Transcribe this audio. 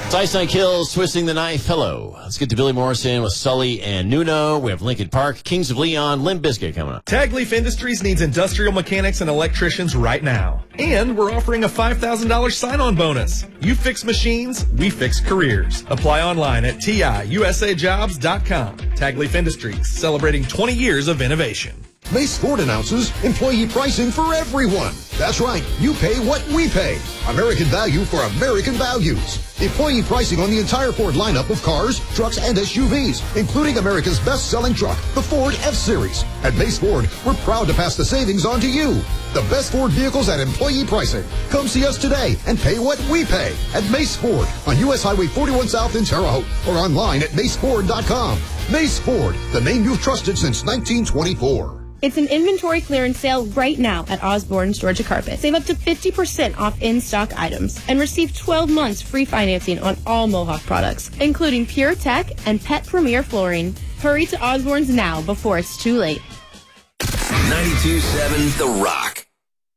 It's Ice Nine Kills, Twisting the Knife. Hello. Let's get to Billy Morrison with Sully and Nuno. We have Linkin Park, Kings of Leon, Limp Bizkit coming up. Tagleaf Industries needs industrial mechanics and electricians right now. And we're offering a $5,000 sign-on bonus. You fix machines, we fix careers. Apply online at tiusajobs.com. Tagleaf Industries, celebrating 20 years of innovation. Mace Ford announces employee pricing for everyone. That's right. You pay what we pay. American value for American values. Employee pricing on the entire Ford lineup of cars, trucks, and SUVs, including America's best-selling truck, the Ford F-Series. At Mace Ford, we're proud to pass the savings on to you. The best Ford vehicles at employee pricing. Come see us today and pay what we pay at Mace Ford on U.S. Highway 41 South in Terre Haute or online at maceford.com. Mace Ford, the name you've trusted since 1924. It's an inventory clearance sale right now at Osborne's Georgia Carpet. Save up to 50% off in-stock items and receive 12 months free financing on all Mohawk products, including Pure Tech and Pet Premier flooring. Hurry to Osborne's now before it's too late. 92.7 The Rock.